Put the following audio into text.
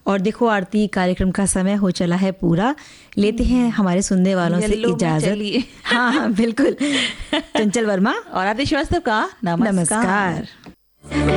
और देखो आरती, कार्यक्रम का समय हो चला है पूरा, लेते हैं हमारे सुनने वालों से इजाजत। हाँ हाँ बिल्कुल। चंचल वर्मा और आरती श्रीवास्तव का नमस्कार।